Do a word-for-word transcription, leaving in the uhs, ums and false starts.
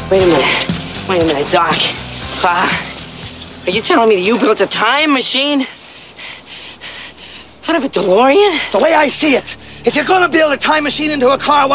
Wait a minute. Wait a minute, Doc. Uh, are you telling me that you built a time machine out of a DeLorean? The way I see it, if you're gonna build a time machine into a car, why